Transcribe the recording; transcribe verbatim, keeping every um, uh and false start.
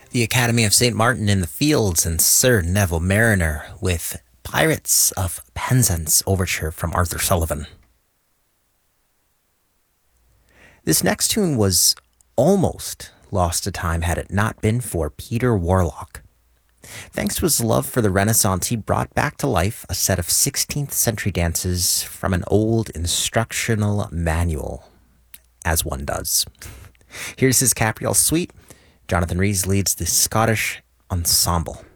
The Academy of Saint Martin in the Fields and Sir Neville Mariner with Pirates of Penzance Overture from Arthur Sullivan. This next tune was almost lost to time had it not been for Peter Warlock. Thanks to his love for the Renaissance, he brought back to life a set of sixteenth century dances from an old instructional manual, as one does. Here's his Capriole Suite. Jonathan Rhys leads the Scottish Ensemble.